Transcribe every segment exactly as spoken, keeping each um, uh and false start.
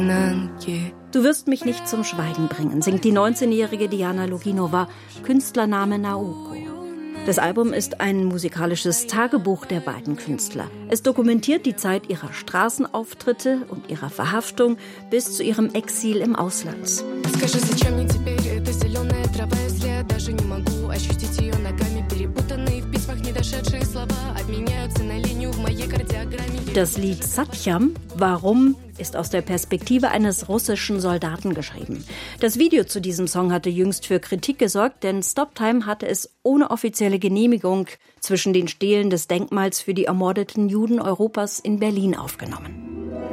Du wirst mich nicht zum Schweigen bringen, singt die neunzehnjährige Diana Loginova, Künstlername Naoko. Das Album ist ein musikalisches Tagebuch der beiden Künstler. Es dokumentiert die Zeit ihrer Straßenauftritte und ihrer Verhaftung bis zu ihrem Exil im Ausland. Das Lied Satyam, Warum, ist aus der Perspektive eines russischen Soldaten geschrieben. Das Video zu diesem Song hatte jüngst für Kritik gesorgt, denn Stoptime hatte es ohne offizielle Genehmigung zwischen den Stelen des Denkmals für die ermordeten Juden Europas in Berlin aufgenommen.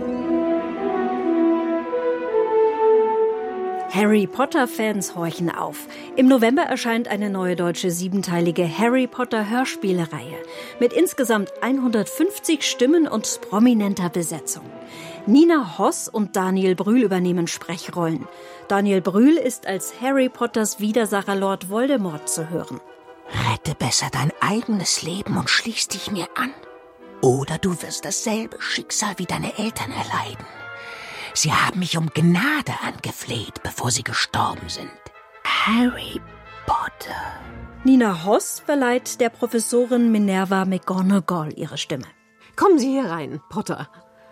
Harry Potter-Fans horchen auf. Im November erscheint eine neue deutsche siebenteilige Harry Potter-Hörspielreihe mit insgesamt hundertfünfzig Stimmen und prominenter Besetzung. Nina Hoss und Daniel Brühl übernehmen Sprechrollen. Daniel Brühl ist als Harry Potters Widersacher Lord Voldemort zu hören. Rette besser dein eigenes Leben und schließ dich mir an. Oder du wirst dasselbe Schicksal wie deine Eltern erleiden. Sie haben mich um Gnade angefleht, bevor sie gestorben sind. Harry Potter. Nina Hoss verleiht der Professorin Minerva McGonagall ihre Stimme. Kommen Sie hier rein, Potter.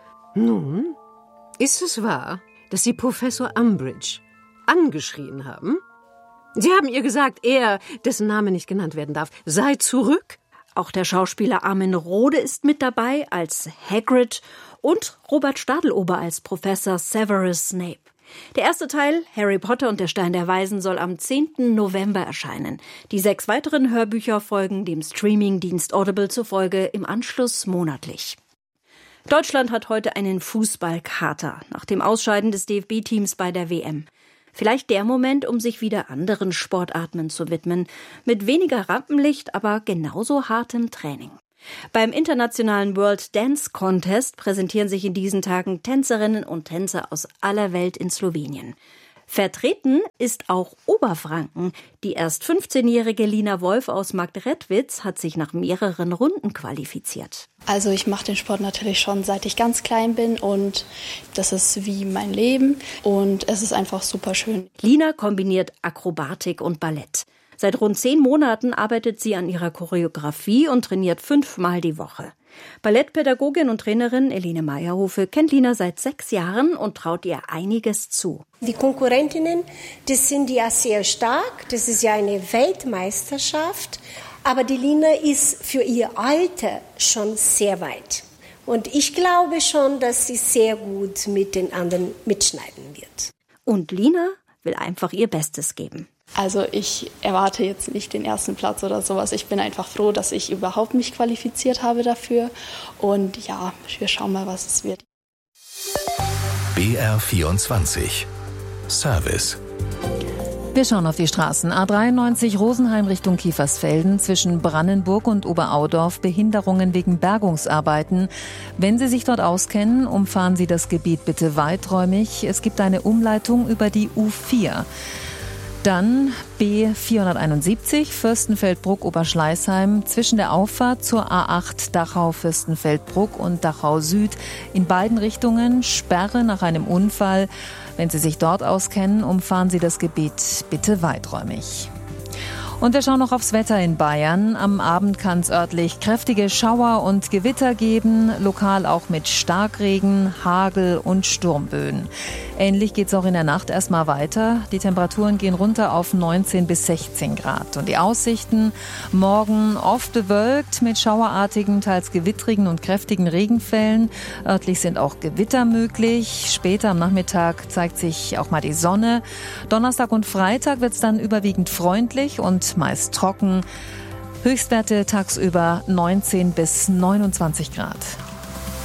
Nun, ist es wahr, dass Sie Professor Umbridge angeschrien haben? Sie haben ihr gesagt, er, dessen Name nicht genannt werden darf, sei zurück. Auch der Schauspieler Armin Rohde ist mit dabei als Hagrid und Robert Stadelober als Professor Severus Snape. Der erste Teil, Harry Potter und der Stein der Weisen, soll am zehnten November erscheinen. Die sechs weiteren Hörbücher folgen dem Streamingdienst Audible zufolge im Anschluss monatlich. Deutschland hat heute einen Fußballkater nach dem Ausscheiden des D F B-Teams bei der W M. Vielleicht der Moment, um sich wieder anderen Sportarten zu widmen. Mit weniger Rampenlicht, aber genauso hartem Training. Beim internationalen World Dance Contest präsentieren sich in diesen Tagen Tänzerinnen und Tänzer aus aller Welt in Slowenien. Vertreten ist auch Oberfranken. Die erst fünfzehnjährige Lina Wolf aus Marktredwitz hat sich nach mehreren Runden qualifiziert. Also ich mache den Sport natürlich schon, seit ich ganz klein bin, und das ist wie mein Leben und es ist einfach super schön. Lina kombiniert Akrobatik und Ballett. Seit rund zehn Monaten arbeitet sie an ihrer Choreografie und trainiert fünfmal die Woche. Ballettpädagogin und Trainerin Elene Meyerhofe kennt Lina seit sechs Jahren und traut ihr einiges zu. Die Konkurrentinnen, das sind ja sehr stark, das ist ja eine Weltmeisterschaft, aber die Lina ist für ihr Alter schon sehr weit. Und ich glaube schon, dass sie sehr gut mit den anderen mitschneiden wird. Und Lina will einfach ihr Bestes geben. Also ich erwarte jetzt nicht den ersten Platz oder sowas. Ich bin einfach froh, dass ich überhaupt mich qualifiziert habe dafür. Und ja, wir schauen mal, was es wird. B R vierundzwanzig Service. Wir schauen auf die Straßen. A dreiundneunzig Rosenheim Richtung Kiefersfelden, zwischen Brannenburg und Oberaudorf Behinderungen wegen Bergungsarbeiten. Wenn Sie sich dort auskennen, umfahren Sie das Gebiet bitte weiträumig. Es gibt eine Umleitung über die U vier. Dann B vierhunderteinundsiebzig Fürstenfeldbruck-Oberschleißheim zwischen der Auffahrt zur A acht Dachau-Fürstenfeldbruck und Dachau Süd in beiden Richtungen Sperre nach einem Unfall. Wenn Sie sich dort auskennen, umfahren Sie das Gebiet bitte weiträumig. Und wir schauen noch aufs Wetter in Bayern. Am Abend kann es örtlich kräftige Schauer und Gewitter geben, lokal auch mit Starkregen, Hagel und Sturmböen. Ähnlich geht es auch in der Nacht erstmal weiter. Die Temperaturen gehen runter auf neunzehn bis sechzehn Grad. Und die Aussichten: morgen oft bewölkt mit schauerartigen, teils gewittrigen und kräftigen Regenfällen. Örtlich sind auch Gewitter möglich. Später am Nachmittag zeigt sich auch mal die Sonne. Donnerstag und Freitag wird es dann überwiegend freundlich und meist trocken. Höchstwerte tagsüber neunzehn bis neunundzwanzig Grad.